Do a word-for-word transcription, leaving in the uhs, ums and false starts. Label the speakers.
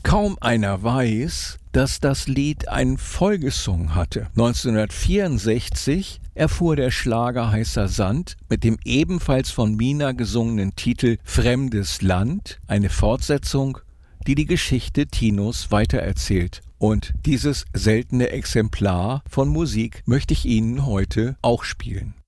Speaker 1: Kaum einer weiß, dass das Lied einen Folgesong hatte. neunzehnhundertvierundsechzig erfuhr der Schlager Heißer Sand mit dem ebenfalls von Mina gesungenen Titel Fremdes Land eine Fortsetzung, die die Geschichte Tinos weitererzählt. Und dieses seltene Exemplar von Musik möchte ich Ihnen heute auch spielen.